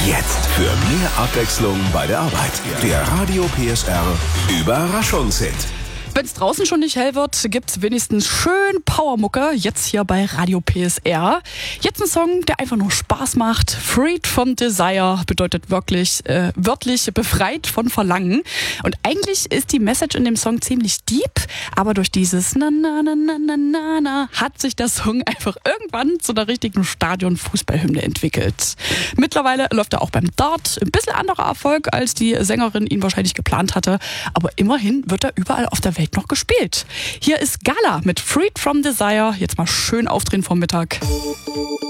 Jetzt für mehr Abwechslung bei der Arbeit. Der Radio PSR Überraschungshit. Wenn es draußen schon nicht hell wird, gibt's wenigstens schön Powermucke, jetzt hier bei Radio PSR. Jetzt ein Song, der einfach nur Spaß macht. Freed from Desire bedeutet wirklich, wörtlich befreit von Verlangen. Und eigentlich ist die Message in dem Song ziemlich deep, aber durch dieses na na na na na na na hat sich der Song einfach irgendwann zu einer richtigen Stadion-Fußballhymne entwickelt. Mittlerweile läuft er auch beim Dart. Ein bisschen anderer Erfolg, als die Sängerin ihn wahrscheinlich geplant hatte, aber immerhin wird er überall auf der Welt noch gespielt. Hier ist Gala mit Freed from Desire. Jetzt mal schön aufdrehen vom Mittag.